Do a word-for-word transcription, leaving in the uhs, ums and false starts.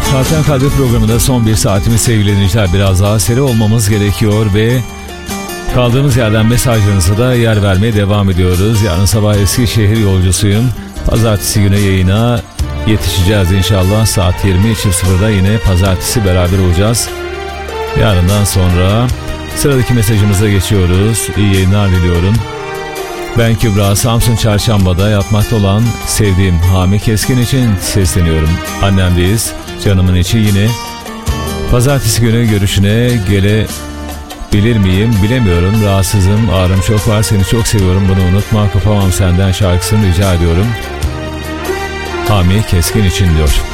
Zaten Kadri programında son bir saatimiz sevgili dinleyiciler. Biraz daha seri olmamız gerekiyor ve kaldığımız yerden mesajlarınıza da yer vermeye devam ediyoruz. Yarın sabah Eskişehir yolcusuyum. Pazartesi günü yayına yetişeceğiz inşallah. Saat yirmi sıfırda yine pazartesi beraber olacağız. Yarından sonra sıradaki mesajımıza geçiyoruz. İyi yayınlar diliyorum. Ben Kübra, Samsun Çarşamba'da yatmakta olan sevdiğim Hami Keskin için sesleniyorum. Annemdeyiz. Canımın içi yine. Pazartesi günü görüşüne gelebilir miyim bilemiyorum. Rahatsızım, ağrım çok var. Seni çok seviyorum, bunu unutma. Kopamam senden şarkısını rica ediyorum. Hami Keskin için diyor.